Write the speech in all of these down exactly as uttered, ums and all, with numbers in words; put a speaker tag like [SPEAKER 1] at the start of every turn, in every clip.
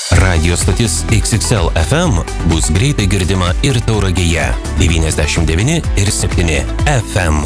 [SPEAKER 1] Radio stotis X X L F M bus greitai girdima ir Tauragėje devyniasdešimt devyni ir septyni F M.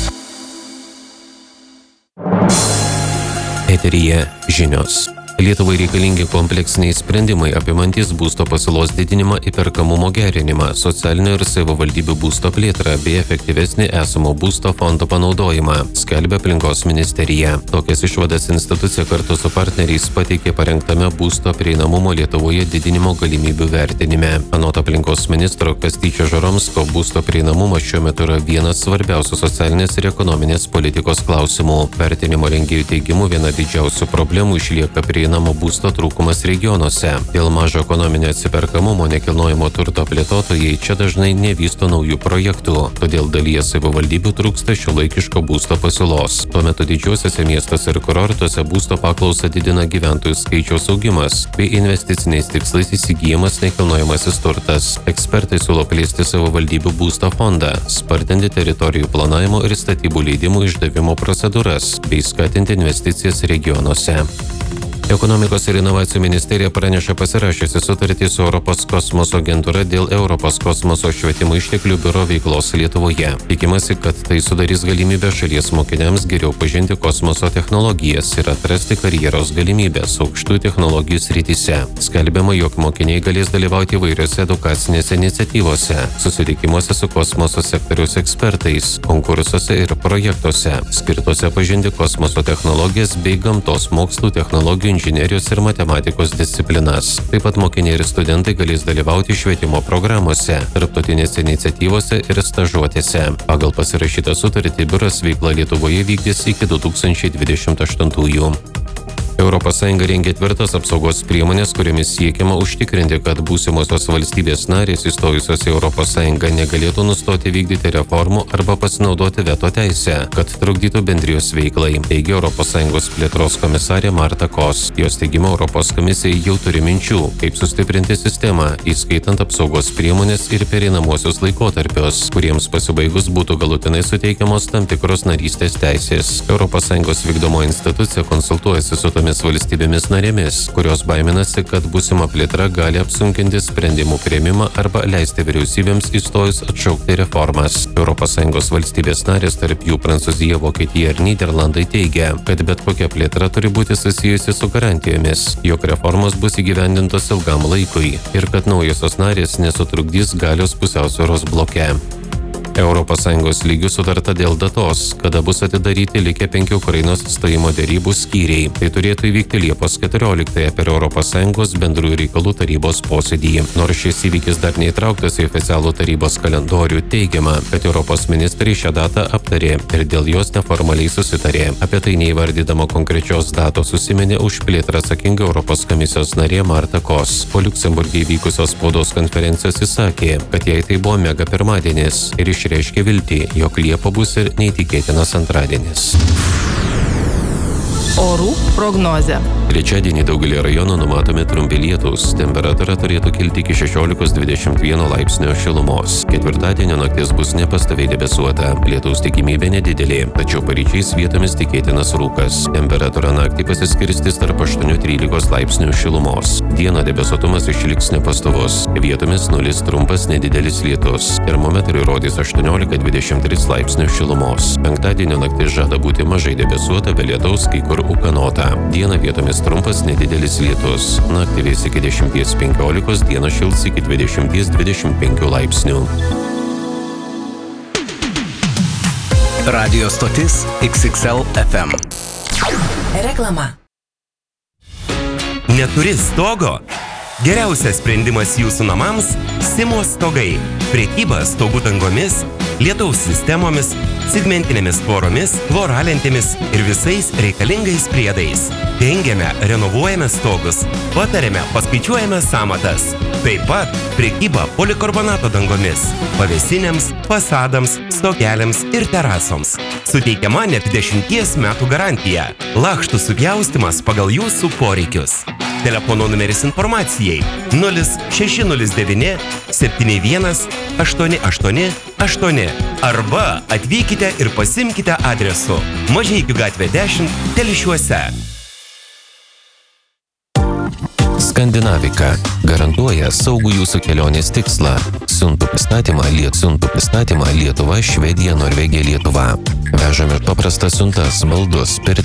[SPEAKER 1] Eteryje žinios. Lietuvai reikalingi kompleksiniai sprendimai apimantis būsto pasiūlos didinimą, įperkamumo gerinimą, socialinio ir savivaldybių būsto plėtrą bei efektyvesnį esamo būsto fondo panaudojimą, skelbia Aplinkos ministerija. Tokias išvadas institucija kartu su partneriais pateikė parengtame būsto prieinamumo Lietuvoje didinimo galimybių vertinime. Anot aplinkos ministro Kastyčio Žoromsko, būsto prieinamumas šiuo metu yra vienas svarbiausių socialinės ir ekonominės politikos klausimų. Vertinimo rengėjų teigimu viena didžiausių problemų išlieka prieinamumo Namo būsto trūkumas regionuose. Dėl mažo ekonominio atsiperkamumo nekilnojamo turto plėtotojai čia dažnai nevysto naujų projektų, todėl dalyje savivaldybių trūksta šiuolaikiško būsto pasiūlos. Tuo metu didžiuosiuose miestuose ir kurortuose būsto paklausą didina gyventojų skaičiaus augimas bei investiciniais tikslais įsigyjamas nekilnojamasis turtas. Ekspertai siūlo plėsti savivaldybių būsto fondą, spartinti teritorijų planavimo ir statybų leidimų išdavimo procedūras bei skatinti investicijas regionuose. Ekonomikos ir inovacijų ministerija praneša pasirašiusi sutartį su Europos kosmoso agentūra dėl Europos kosmoso švietimo išteklių biuro veiklos Lietuvoje. Tikimasi, kad tai sudarys galimybę šalies mokiniams geriau pažinti kosmoso technologijas ir atrasti karjeros galimybės aukštųjų technologijų srityse. Skelbiama, jog mokiniai galės dalyvauti įvairiose edukacinėse iniciatyvose, susitikimuose su kosmoso sektoriaus ekspertais, konkursuose ir projektuose, skirtuose pažinti kosmoso technologijas bei gamtos mokslų technologijų inžinerijos ir matematikos disciplinas. Taip pat mokiniai ir studentai galės dalyvauti švietimo programuose, tarptautinėse iniciatyvose ir stažuotėse. Pagal pasirašytą sutartį biuras veiklą Lietuvoje vykdys iki du tūkstančiai dvidešimt aštuntųjų. Europos Sąjunga rengia tvirtas apsaugos priemonės, kuriomis siekiama užtikrinti, kad būsimosios valstybės narės įstojusios į Europos Sąjungą negalėtų nustoti vykdyti reformų arba pasinaudoti veto teisę, kad trukdytų bendrijos veiklai, teigia Europos Sąjungos plėtros komisarė Marta Kos. Jos teigimu, Europos komisija jau turi minčių, kaip sustiprinti sistemą, įskaitant apsaugos priemonės ir pereinamuosius laikotarpius, kuriems pasibaigus būtų galutinai suteikiamos tam tikros narystės teisės. Europos Sąjungos vykdomo institucija konsultuojasi su tomis valstybėmis narėmis, kurios baiminasi, kad būsima plėtra gali apsunkinti sprendimų priėmimą arba leisti vyriausybėms įstojus atšaukti reformas. Europos Sąjungos valstybės narės, tarp jų Prancūzija, Vokietija ir Nyderlandai, teigia, kad bet kokia plėtra turi būti susijusi su garantijomis, jog reformos bus įgyvendintos ilgam laikui ir kad naujosios narės nesutrukdys galios pusiausvyros bloke. Europos Sąjungos lygių sutarta dėl datos, kada bus atidaryti likę penki Ukrainos stojimo derybų skyriai. Tai turėtų įvykti Liepos keturioliktąją per Europos Sąjungos bendrųjų reikalų tarybos posėdį. Nors šis įvykis dar neįtrauktas į oficialų tarybos kalendorių, teigiama, kad Europos ministrai šią datą aptarė ir dėl jos neformaliai susitarė. Apie tai neįvardydama konkrečios datos užsiminė už plėtrą atsakinga Europos komisijos narė Marta Kos. Po Liuksemburge įvykusios spaudos konferencijos įsakė, kad jai tai buvo mega pirmadienis ir iš reiškia viltį, jog Liepa bus ir neįtikėtinas antradienis.
[SPEAKER 2] Orų prognozė.
[SPEAKER 1] Trečiadienį daugelį rajonų numatomi trumpi lietūs, temperatūra turėtų kilti iki šešiolikos dvidešimt vieno laipsnio šilumos. Ketvirtadienio naktis bus nepastoviai debesuota, lietaus tikimybė nedidelė, tačiau paryčiais vietomis tikėtinas rūkas. Temperatūra naktį pasiskirstys tarp aštuonių trylikos laipsnių šilumos. Dieną debesuotumas išliks nepastovus, vietomis nulis trumpas nedidelis lietus. Termometrai rodys aštuoniolika dvidešimt tris laipsnių šilumos. Penktadienio naktis žada būti mažai debesuota, be lietaus kai kur ūkanota. Dieną vietomis trumpas nedidelis lietus. Naktį vės iki dešimties penkiolikos, dieną šils iki dvidešimties dvidešimt penkių laipsnių.
[SPEAKER 3] Radio stotis X X L F M.
[SPEAKER 2] Reklama.
[SPEAKER 4] Neturi stogo? Geriausias sprendimas jūsų namams – Simo stogai. Prekyba stogų dangomis, lietaus sistemomis, segmentinėmis tvoromis, voralentėmis ir visais reikalingais priedais. Dengiame, renovuojame stogus, patariame, paskaičiuojame sąmatas. Taip pat prekyba polikarbonato dangomis, pavėsinėms, fasadams, stogeliams ir terasoms. Suteikiama net dešimties metų garantija. Lakštų supjaustymas pagal jūsų poreikius. Telefono numeris informacijai nulis šeši nulis devyni septyni vienas aštuoni aštuoni aštuoni arba atvykite ir pasimkite adresu Mažeikių gatvė dešimt, Telšiuose.
[SPEAKER 1] Skandinavika garantuoja saugų jūsų kelionės tikslą. Siuntų pristatymą, liet siuntų pristatymą Lietuva, Švedija, Norvegija, Lietuva. Vežame paprastas siuntas, baldus, per